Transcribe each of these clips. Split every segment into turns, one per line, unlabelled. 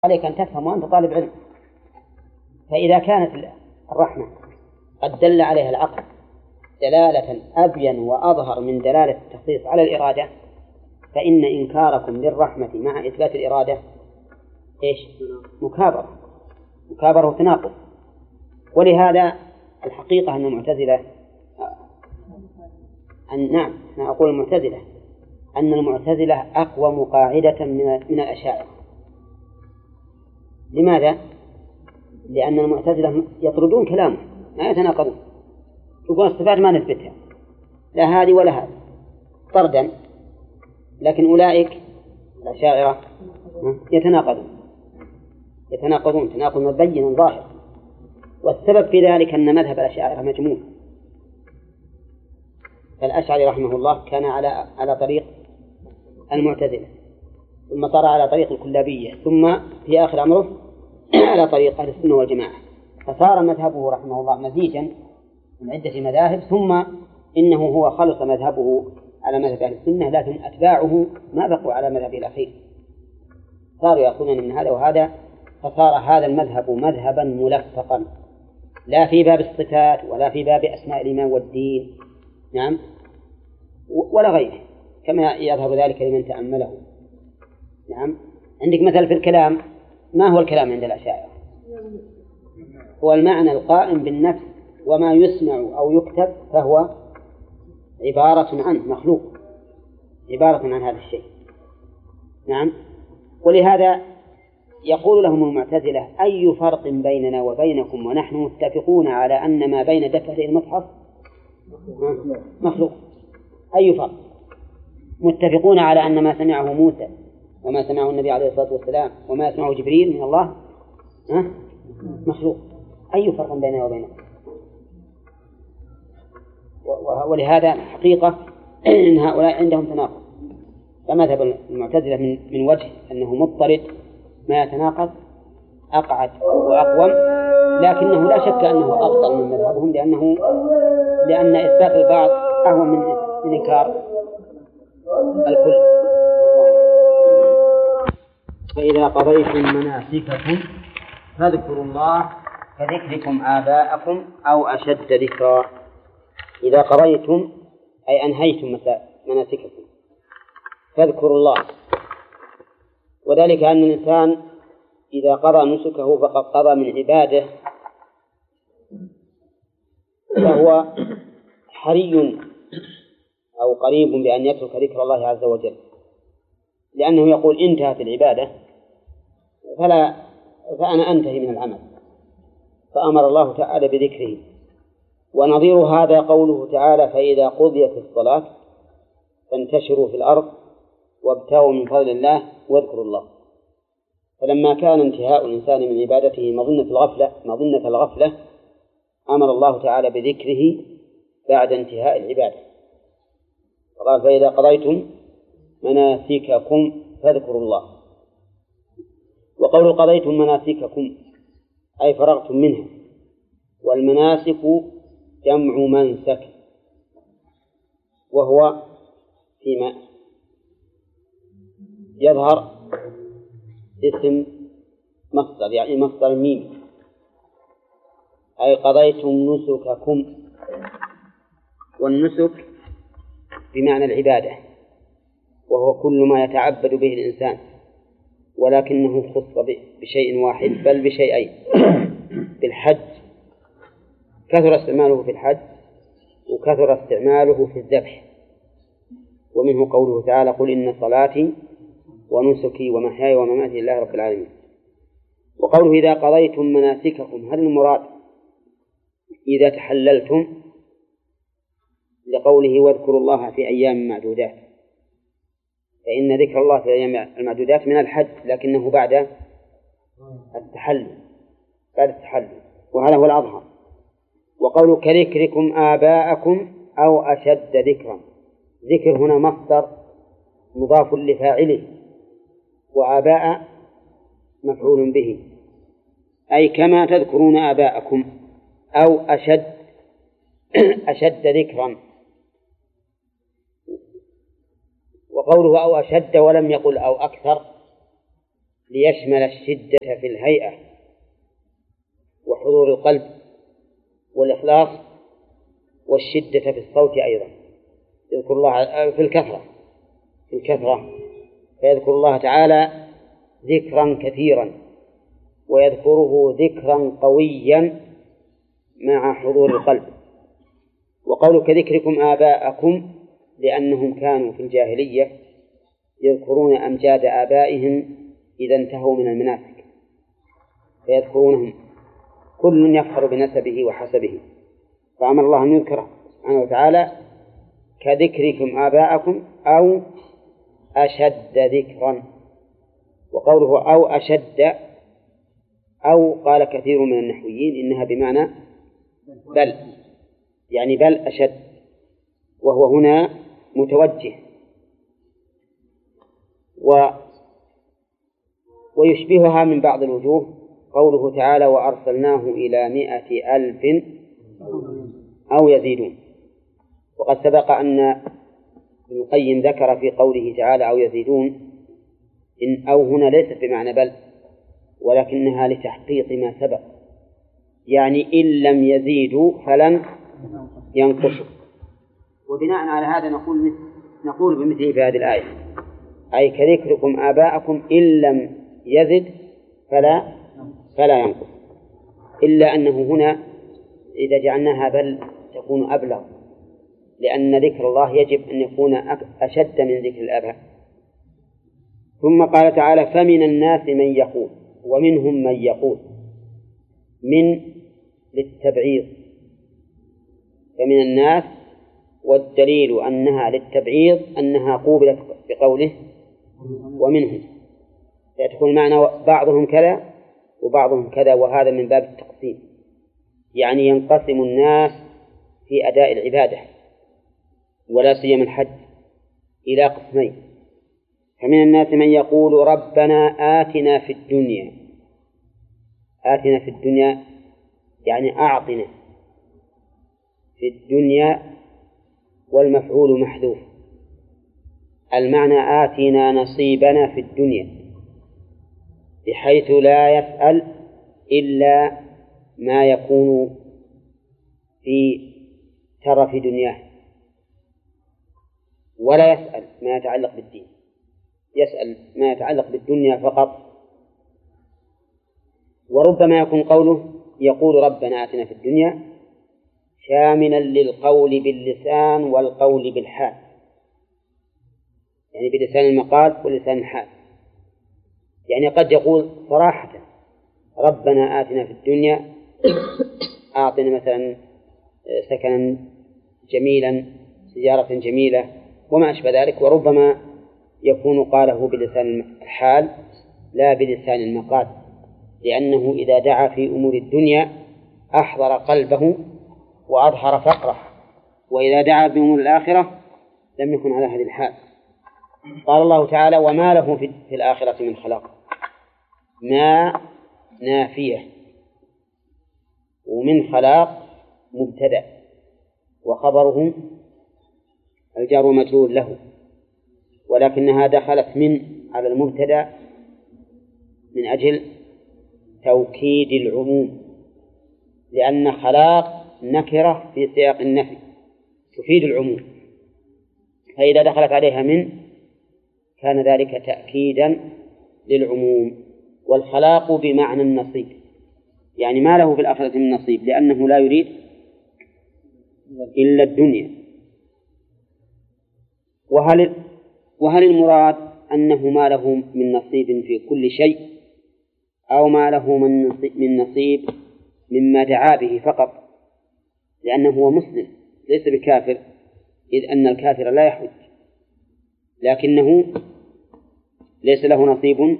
عليك أن تفهم وأنت طالب علم. فإذا كانت الرحمة قد دل عليها العقل دلالة أبين وأظهر من دلالة التخصيص على الإرادة، فإن إنكاركم للرحمة مع إثبات الإرادة إيش؟ مكابرة وتناقض. ولهذا الحقيقة أن المعتزلة أنا أقول المعتزلة أن المعتزلة أقوم قاعدة من الأشاعرة. لماذا؟ لأن المعتزلة يطردون كلامه، ما يتناقضون، يقول الصفات ما نثبتها، لا هذه ولا هذه، طردا. لكن أولئك الأشاعرة يتناقضون تناقض مبين ظاهر. والسبب في ذلك أن مذهب الأشاعرة مجموع. فالأشعري رحمه الله كان على طريق المعتزلة، ثم صار على طريق الكلابية، ثم في آخر أمره على طريق أهل السنة والجماعة، فصار مذهبه رحمه الله مزيجا من عدة مذاهب. ثم إنه هو خلص مذهبه على مذهب أهل السنة، لكن أتباعه ما بقوا على مذهب الأخير، صاروا يأخذون من هذا وهذا، فصار هذا المذهب مذهبا ملفقا، لا في باب الصفات ولا في باب أسماء الإيمان والدين، نعم، ولا غيره، كما يظهر ذلك لمن تأمله. نعم، عندك مثل في الكلام، ما هو الكلام عند الأشاعرة؟ هو المعنى القائم بالنفس، وما يسمع أو يكتب فهو عبارة عن مخلوق، عبارة عن هذا الشيء. نعم، ولهذا يقول لهم المعتزلة: أي فرق بيننا وبينكم ونحن متفقون على أن ما بين دفتي المصحف مخلوق؟ أي فرق؟ متفقون على أن ما سمعه موسى وما سمعه النبي عليه الصلاة والسلام وما يسمعه جبريل من الله مخلوق. أي فرق بيننا وبينكم؟ ولهذا حقيقة إن هؤلاء عندهم تناقض. فمذهب المعتزلة من وجه أنه مضطرد ما يتناقض أقعد وأقوم، لكنه لا شك أنه أفضل من مذهبهم، لأن إثبات البعض أهون من إنكار الكل. فإذا قضيتم مناسككم فاذكروا الله كذكركم آباءكم أو أشد ذكرا. إذا قضيتم أي أنهيتم مناسككم فاذكروا الله، وذلك أن الإنسان إذا قضى نسكه فقد قضى من عباده، فهو حري أو قريب بأن يترك ذكر الله عز وجل، لأنه يقول: انتهت العبادة فأنا أنتهي من العمل، فأمر الله تعالى بذكره. ونظير هذا قوله تعالى: فإذا قضيت الصلاة فانتشروا في الأرض وابتغوا من فضل الله واذكروا الله. فلما كان انتهاء الإنسان من عبادته مظنة الغفلة أمر الله تعالى بذكره بعد انتهاء العبادة، فقال: فإذا قضيتم مناسككم فاذكروا الله. وقول قضيتم مناسككم أي فرغتم منها، والمناسك جمع منسك، وهو فيما يظهر اسم مصدر، يعني مصدر ميم، أي قضيتم نسككم. والنسك بمعنى العبادة، وهو كل ما يتعبد به الإنسان، ولكنه خص بشيء واحد بل بشيئين. بالحج كثر استعماله في الحج، وكثر استعماله في الذبح، ومنه قوله تعالى: قل إن صلاتي ونسكي ومحياي ومماتي لله رب العالمين. وقوله إذا قضيتم مناسككم، هل المراد إذا تحللتم؟ لقوله: واذكروا الله في أيام معدودات، فإن ذكر الله في أيام المعدودات من الحج، لكنه بعد التحلل، وهذا هو الأظهر. وقوله كذكركم آباءكم أو أشد ذكرا، ذكر هنا مصدر مضاف لفاعله، وآباء مفعول به، أي كما تذكرون آباءكم، أو أشد ذكرا. وقوله أو أشد ولم يقل أو أكثر ليشمل الشدة في الهيئة وحضور القلب والإخلاص والشدة في الصوت أيضا. يذكر الله في الكثرة فيذكر الله تعالى ذكرا كثيرا ويذكره ذكرا قويا مع حضور القلب. وقول كذكركم آباءكم لأنهم كانوا في الجاهلية يذكرون أمجاد آبائهم إذا انتهوا من المناسك فيذكرونهم كل يفخر بنسبه وحسبه، فأمر الله أن يذكر سبحانه وتعالى كذكركم آباءكم أو أشد ذكرا. وقوله أو أشد أو قال كثير من النحويين إنها بمعنى بل، يعني بل أشد، وهو هنا متوجه. ويشبهها من بعض الوجوه قوله تعالى وأرسلناه إلى 100,000 أو يزيدون. وقد سبق أن ابن القيم ذكر في قوله تعالى أو يزيدون إن أو هنا ليست بمعنى بل، ولكنها لتحقيق ما سبق، يعني إن لم يزيدوا فلن ينقصوا. وبناء على هذا نقول بمثله في هذه الآية أي كذكركم آباءكم إن لم يزد فلا ينقص، إلا أنه هنا إذا جعلناها بل تكون أبلغ، لأن ذكر الله يجب أن يكون أشد من ذكر الآباء. ثم قال تعالى فمن الناس من يقول، ومنهم من يقول، من للتبعيض، فمن الناس، والدليل أنها للتبعيض أنها قوبلت بقوله ومنهم، تكون معنى بعضهم كذا وبعضهم كذا، وهذا من باب التقسيم، يعني ينقسم الناس في أداء العبادة ولا سيما الحج إلى قسمين. فمن الناس من يقول ربنا آتنا في الدنيا، آتنا في الدنيا يعني أعطنا في الدنيا، والمفعول محذوف، المعنى آتنا نصيبنا في الدنيا، بحيث لا يسأل إلا ما يكون في ترف دنياه، ولا يسأل ما يتعلق بالدين، يسأل ما يتعلق بالدنيا فقط. وربما يكون قوله يقول ربنا آتنا في الدنيا شاملا للقول باللسان والقول بالحال، يعني بلسان المقال ولسان الحال، يعني قد يقول صراحة ربنا آتنا في الدنيا، أعطنا مثلا سكنا جميلا، سيارة جميلة وما أشبه ذلك. وربما يكون قاله بلسان الحال لا بلسان المقال، لأنه إذا دعا في أمور الدنيا أحضر قلبه وأظهر فقره، وإذا دعا بأمور الآخرة لم يكن على هذه الحال. قال الله تعالى وما له في الآخرة من خلاق، ما نافية، ومن خلاق مبتدأ، وخبره الجار والمجرور له، ولكنها دخلت من على المبتدأ من أجل توكيد العموم، لأن خلاق نكرة في سياق النفي تفيد العموم، فإذا دخلت عليها من كان ذلك تأكيدا للعموم. والخلاق بمعنى النصيب، يعني ما له في الآخرة من نصيب، لأنه لا يريد إلا الدنيا. وهل المراد أنه ما له من نصيب في كل شيء، أو ما له من نصيب مما دعا به فقط، لأنه هو مسلم ليس بكافر، إذ أن الكافر لا يحج، لكنه ليس له نصيب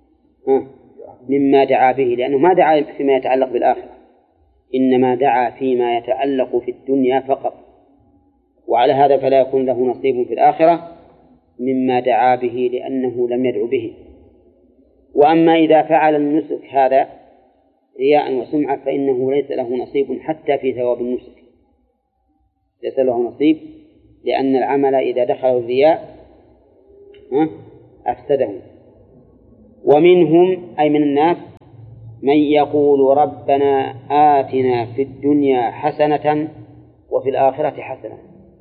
مما دعا به، لأنه ما دعا فيما يتعلق بالآخرة، إنما دعا فيما يتعلق في الدنيا فقط، وعلى هذا فلا يكون له نصيب في الآخرة مما دعا به لأنه لم يدعو به. وأما إذا فعل النسك هذا رياء وسمعة فإنه ليس له نصيب حتى في ثواب النسك، ليس له نصيب، لأن العمل إذا دخل الرياء أفسده. ومنهم أي من الناس من يقول ربنا آتنا في الدنيا حسنة وفي الآخرة حسنة.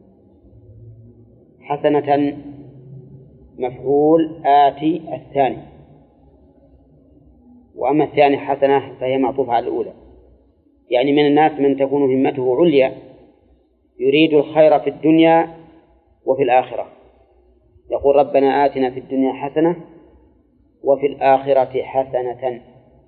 حسنة مفعول آتي الثاني، وأما الثاني حسنة فهي معطوفة على الأولى. يعني من الناس من تكون همته عليا يريد الخير في الدنيا وفي الآخرة، يقول ربنا آتنا في الدنيا حسنة وفي الآخرة حسنة،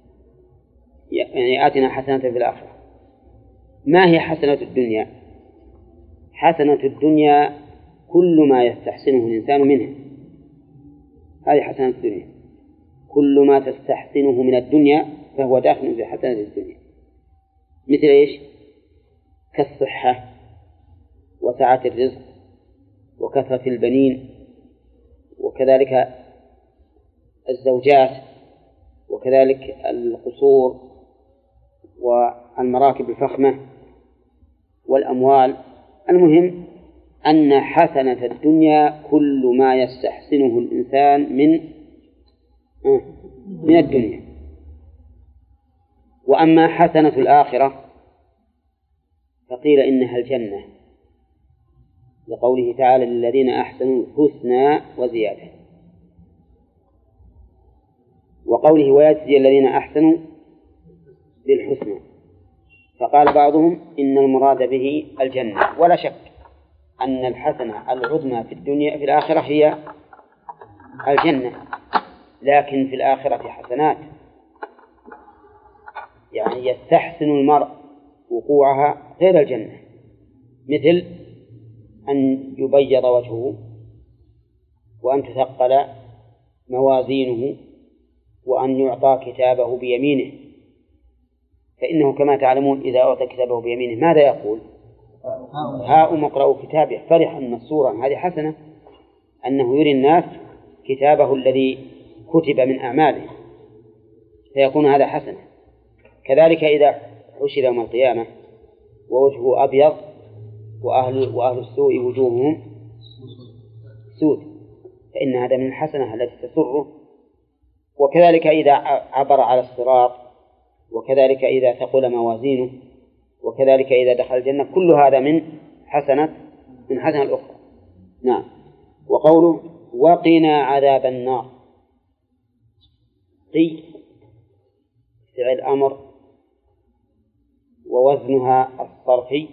يعني آتنا حسنة في الآخرة. ما هي حسنة الدنيا؟ حسنة الدنيا كل ما يستحسنه الإنسان منه، هذه حسنة الدنيا. كل ما تستحسنه من الدنيا فهو داخل في حسنة الدنيا. مثل إيش؟ كالصحة وسعة الرزق وكثرة البنين، وكذلك الزوجات، وكذلك القصور والمراكب الفخمة والأموال. المهم أن حسنة الدنيا كل ما يستحسنه الإنسان من الدنيا. وأما حسنة الآخرة فقيل إنها الجنة، لقوله تعالى للذين أحسنوا الحسنى وزيادة، وقوله ويجزي الذين أحسنوا بالحسنى. فقال بعضهم إن المراد به الجنة، ولا شك أن الحسنة العظمى في الدنيا في الآخرة هي الجنة، لكن في الآخرة حسنات يعني يستحسن المرء وقوعها غير الجنة، مثل أن يبيض وجهه، وأن تثقل موازينه، وأن يعطى كتابه بيمينه. فإنه كما تعلمون إذا أعطى كتابه بيمينه ماذا يقول؟ هاؤم اقرءوا كتابه فرحا مسرورا. هذه حسنة، أنه يري الناس كتابه الذي كتب من أعماله، فيكون هذا حسنة. كذلك إذا حشر يوم القيامة ووجهه أبيض وأهل السوء وجوههم سود، فإن هذا من الحسنة التي تسره. وكذلك إذا عبر على الصراط، وكذلك إذا ثقل موازينه، وكذلك إذا دخل الجنة، كل هذا من حسنة الأخرى. نعم. وقوله وقنا عذاب النار، قي فعل أمر ووزنها الصرفي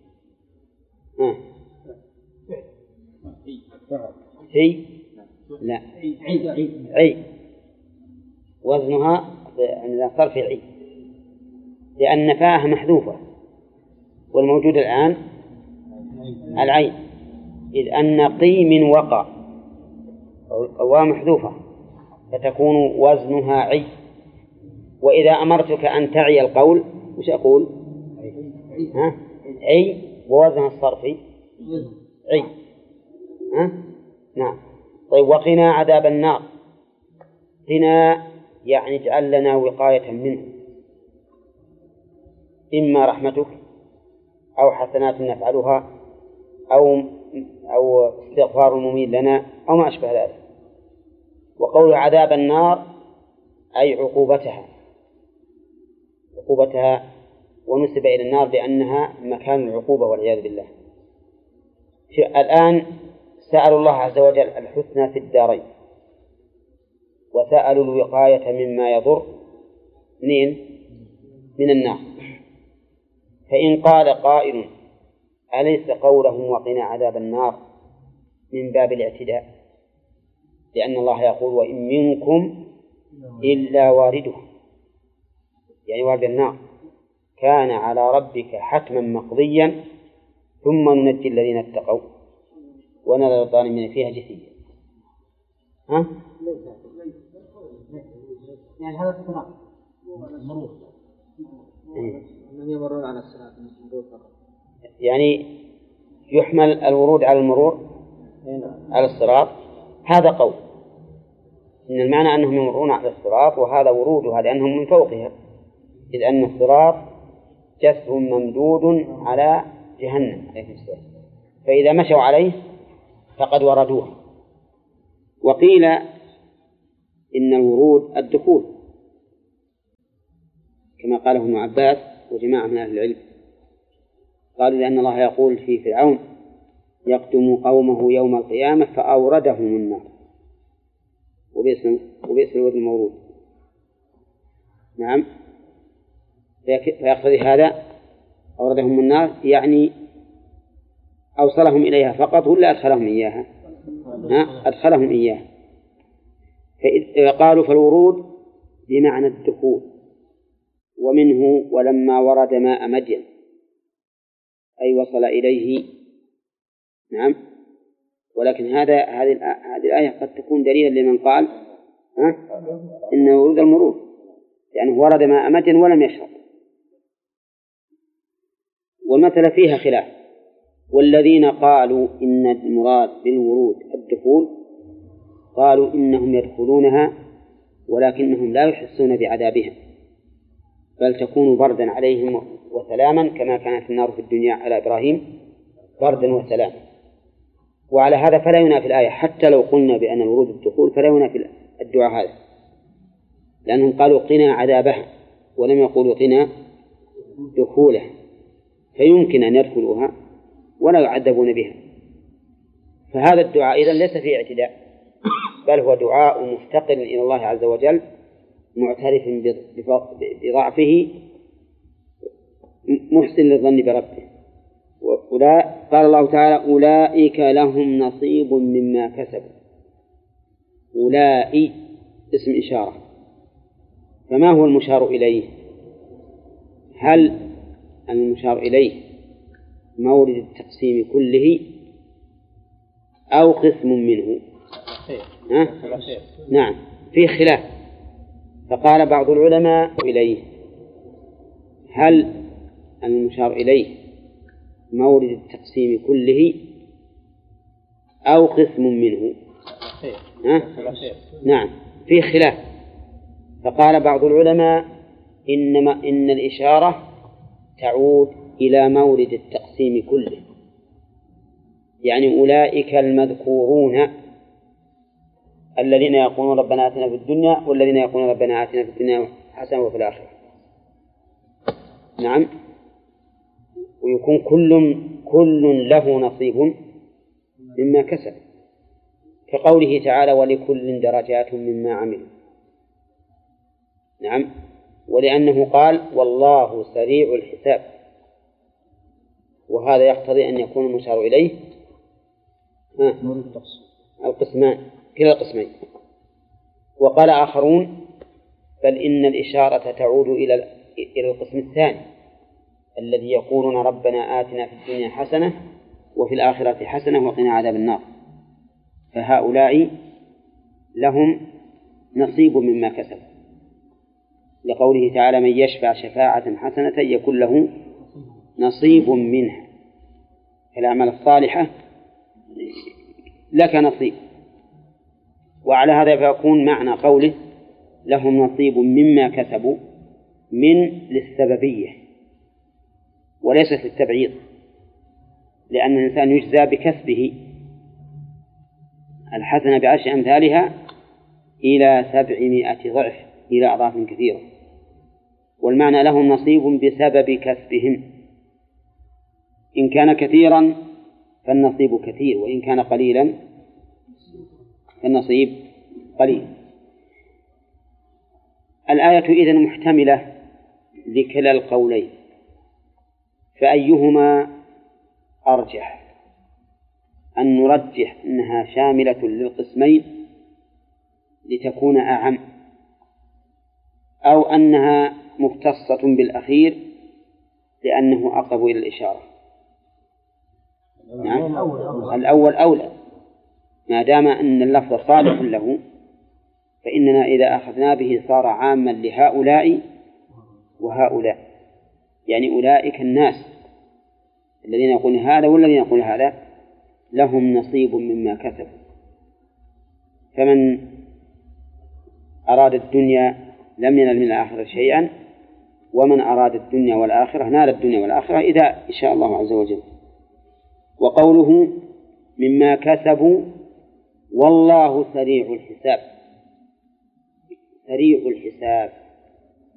في لا عي، وزنها عند صرف عي، لأن فاءها محذوفة والموجود الآن العين، إذ أن قي من وقع أو محذوفة فتكون وزنها عي. وإذا أمرتك أن تعي القول وش أقول؟ عي، ووزنها الصرفي عي. نعم. طيب وقنا عذاب النار، قنا يعني اجعل لنا وقاية منه، إما رحمتك أو حسنات نفعلها أو استغفار المميل لنا أو ما أشبه ذلك. وقول عذاب النار أي عقوبتها، ونسب إلى النار لأنها مكان العقوبة والعياذ بالله. الآن سألوا الله عز وجل الحسنى في الدارين، وسألوا الوقاية مما يضر من النار. فإن قال قائل أليس قولهم وقنا عذاب النار من باب الاعتداء؟ لأن الله يقول وإن منكم إلا وارده، يعني وارد النار، كان على ربك حتما مقضيا ثم ننجي الذين اتقوا ونذر الظالمين فيها جثيا.
يعني هذا الصراط المرور يمرون على الصراط،
يعني يحمل الورود على المرور على الصراط، هذا قول إن المعنى أنهم يمرون على الصراط، وهذا ورودها لأنهم من فوقها، إذ أن الصراط جسر ممدود على جهنم، فإذا مشوا عليه فقد وردوها. وقيل إن الورود الدخول، كما قاله ابن عباس وجماعة من أهل العلم، قالوا لأن الله يقول في فرعون يقدم قومه يوم القيامة فأوردهم النار، وبئس الورد المورود. نعم، فيقتضي هذا أوردهم النار يعني أوصلهم إليها فقط ولا أدخلهم إياها؟ أدخلهم إياها. فقالوا فالورود بمعنى الدخول، ومنه ولما ورد ماء مدين أي وصل إليه. نعم، ولكن هذه الآية قد تكون دليلا لمن قال إن ورود المرور يعني ورد ماء مدين ولم يشرب، والمثل فيها خلاف. والذين قالوا إن المراد بالورود الدخول قالوا إنهم يدخلونها ولكنهم لا يحسون بعذابها، بل تكون بردا عليهم وسلاما، كما كانت النار في الدنيا على إبراهيم بردا وسلاما. وعلى هذا فلا ينافي الآية، حتى لو قلنا بأن الورود الدخول فلا ينافي الدعاء هذا، لأنهم قالوا قنا عذابها ولم يقولوا قنا دخولها، فيمكن أن يدخلوها ولا يعذبون بها. فهذا الدعاء إذن ليس فيه اعتداء، بل هو دعاء مفتقر إلى الله عز وجل معترف بضعفه محسن للظن بربه. قال الله تعالى أولئك لهم نصيب مما كسبوا. أولئك اسم إشارة، فما هو المشار إليه؟ هل المشار إليه مورد التقسيم كله أو قسم منه؟ نعم، في خلاف. فقال بعض العلماء إليه هل المشار إليه مورد التقسيم كله أو قسم منه؟ نعم، في خلاف. فقال بعض العلماء إن الإشارة تعود إلى مورد التقسيم كله، يعني أولئك المذكورون الذين يقولون ربنا آتنا في الدنيا والذين يقولون ربنا آتنا في الدنيا حسنة وفي الآخرة. نعم، ويكون كل له نصيب مما كسب، كقوله تعالى ولكل درجات مما عملوا. نعم، ولأنه قال والله سريع الحساب، وهذا يقتضي أن يكون المشار إليه القسمان كلا القسمين. وقال آخرون بل إن الإشارة تعود إلى القسم الثاني الذي يقولون ربنا آتنا في الدنيا حسنة وفي الآخرة حسنة وقنا عذاب النار، فهؤلاء لهم نصيب مما كسب، لقوله تعالى من يشفع شفاعة حسنة يكون له نصيب منها، الأعمال الصالحة لك نصيب. وعلى هذا فيكون معنى قوله لهم نصيب مما كسبوا من للسببية وليست للتبعيض، لأن الإنسان يجزى بكسبه الحسنة بعشر أمثالها إلى 700 ضعف إلى أضعاف كثيرة، والمعنى لهم نصيب بسبب كسبهم، إن كان كثيرا فالنصيب كثير، وإن كان قليلا فالنصيب قليل. الآية إذن محتملة لكلا القولين، فأيهما أرجح؟ أن نرجح أنها شاملة للقسمين لتكون أعم، أو أنها مختصة بالأخير لأنه أقرب إلى الإشارة؟ نعم، الأول أولى، ما دام أن اللفظ صالح له فإننا إذا أخذنا به صار عاما لهؤلاء وهؤلاء، يعني أولئك الناس الذين يقولون هذا والذين يقولون هذا لهم نصيب مما كسبوا، فمن أراد الدنيا لم ينل من الآخرة شيئا، ومن أراد الدنيا والآخرة نال الدنيا والآخرة إذا شاء الله عز وجل. وقوله مما كسبوا والله سريع الحساب، سريع الحساب.